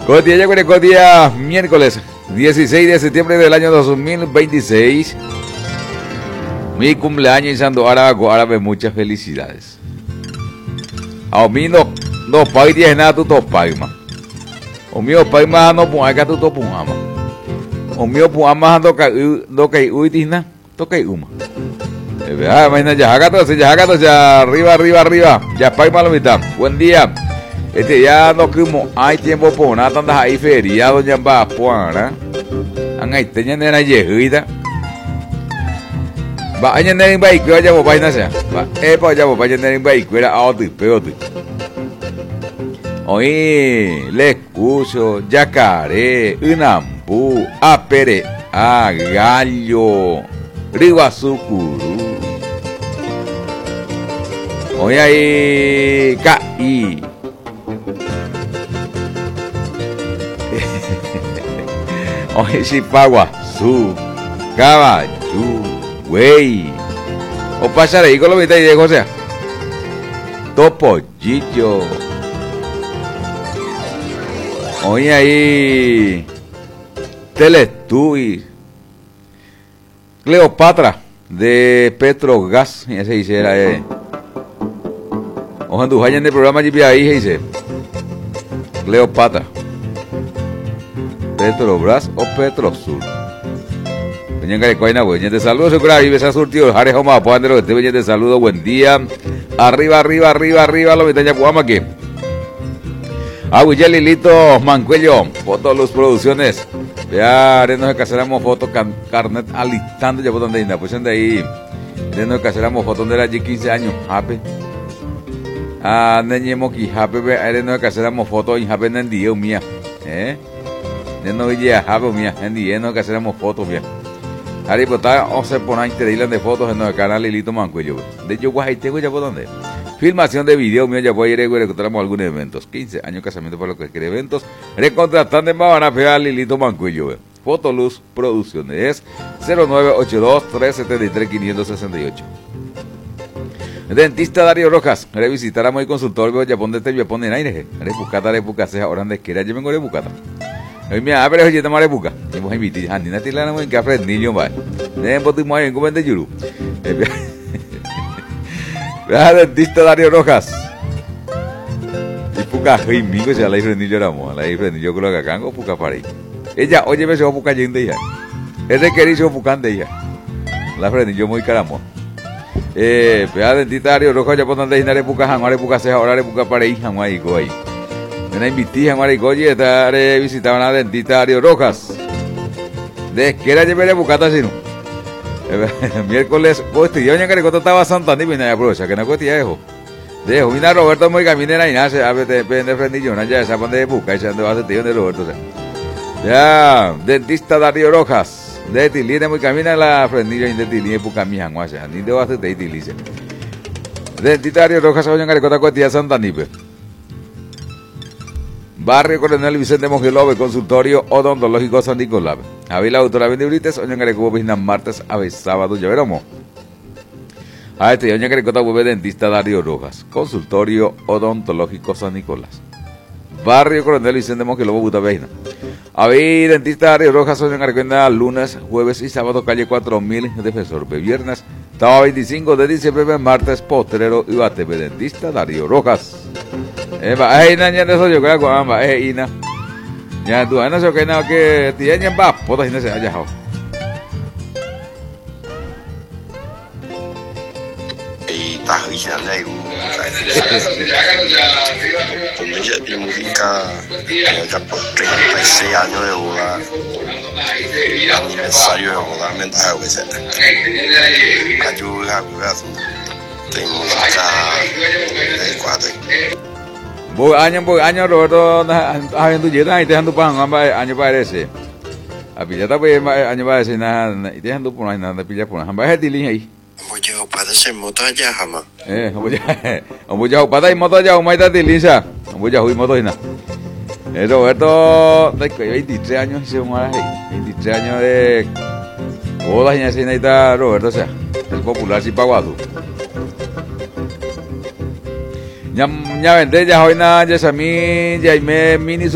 Cotilla, miércoles 16 de septiembre del año 2026. Mi cumpleaños y Sando Árabe, muchas felicidades. A mí no pague tienes nada, tú to paima. O mío paima no ponga que tú to pungama. O mío pungama no que uitina, to que uma. Imagina ya arriba. Ya paima la mitad. Buen día. Ya no como hay tiempo por nada, tantas ahí feriado ya va a poner. Angai teña nena yehida. Va a llenar en vehículo ya voy a hacer. Va ya voy a llenar en vehículo a otro peor. Oye, le escucho, yacaré, unambú, apere, gallo, riguazucurú. Oye ahí, caí. Oye, Chipaguazú, caballo, güey. O pasaré y con lo mitad y de José. Topollillo. Oye ahí. Teletubbies. Cleopatra de Petrogas. Y ese dice era Ojalá tú vayan del programa y ahí dice Cleopatra. Petrobras o Petrosur. Vengan que coina, güey. Te saludo, segura y besa surtido. Jare Joma, puan lo que te venía de saludo, buen día. Arriba, lo que te puama aquí. Agüilla Lilito Mancuello, Fotoluz Producciones. Vea, arenos de caseramos foto carnet alistando ya por donde anda. Pues de ahí. Arenos de caseramos foto donde era allí 15 años. Jape. Neñemo ki jape, arenos de caseramos foto en jape en día mía. No ya jape mía, en día no caseramos fotos mía. Ari bota o se pone interés de fotos en el canal Lilito Mancuello. De yo guajaitego ya por donde. Filmación de video mío, ya voy a ir a encontramos algunos eventos. 15 años casamiento para los que quieren eventos. Recontratando en Babana Fea Lilito Mancuello. Fotoluz Producciones 0982-373-568. Dentista Darío Rojas. Revisitará y consultorio ya ponte te pone en aire. Buscata ceja ahora donde quiera. Yo vengo de Bucata. Mira, pero yo te mare buca. Y vos invitar a Nina Tilana en café niño va. Ne botimos en comen de yuru. Dentista Darío Rojas. Y puca migo se la ifrenillo ramo, la ifrenillo con la cacango puca pare. Ella, oye, me se va puca yende ya. Es de querido pucante ya. La frenillo muy caramo. Dentista Darío Rojas ya ponen de inare puca jamare puca ceja ahora puca pare y jamai go ahí. Una invitija maricoye estaré visitando a la dentista Darío Rojas. De quiera llevaré bucata sino. Miércoles, pues te llevan que estaba Santa ni viene a aprovecha que no cuesta eso. Dejo mira Roberto muy caminera y nace a ver de frendillo, ya esa pone de busca y se ande va a hacer de Roberto. Ya, dentista Darío Rojas. De Tiline muy camina la frendillo y de Tiline puca mi janguasa, ni de va a hacer de Tilice. Dentista Darío Rojas, oye que cuesta Santa Nipe. Barrio Coronel Vicente Mongelove, consultorio odontológico San Nicolás. Avila autora Bendibrites, oña carecubo pisnas martes, ave sábado, ya veremos. A este oña carecota vuelve dentista Darío Rojas, consultorio odontológico San Nicolás. Barrio Coronel Vicente Mongelove, Butaveina. Avi dentista Darío Rojas, oña carecuenda lunes, jueves y sábado, calle 4000, Defensor. Viernes, estaba 25 de diciembre, martes, postrero y batebe dentista Darío Rojas. Ina ya eso yo creo que amba ina ya tú no sé qué no que tiene va potas no se haya jao y tajilla le de música ya por 36 años de boda aniversario de boda mental que se ayuda a cuidar de música de cuatro. Año Roberto haciendo llena y dejando pan año parece. A pillata pues año parece nada y dejando por nada pilla por nada. Es tilín ahí. Voy a para ese moto allá jamás. Voy a para y moto allá, un maita tilisa. Voy a moto y nada. Roberto de 23 años y se muere 23 años de bodas y así necesita Roberto, o sea, el popular Chipaguazú. Ya vendé ya hoy nada ya mí ya me mini